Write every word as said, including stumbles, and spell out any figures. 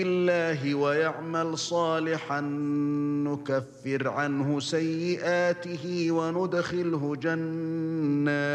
الله ويعمل صالحا نكفر عنه سيئاته وندخله جنات